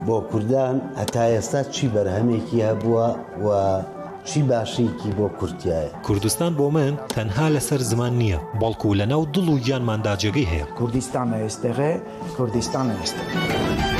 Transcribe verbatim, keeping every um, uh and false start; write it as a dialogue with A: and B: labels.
A: بۆ کوردان هەتا ئێستا چی بەرهەمێکی هەبووە و چی باشیکی بۆ کورتایە؟
B: کوردستان بۆ من تەنها لەسەر زمان نییە، بەڵکو لەناو دڵ و گیانماندا جێگەی هەیە.
C: کوردستان ئێستێغێ، کوردستان ئێستێ.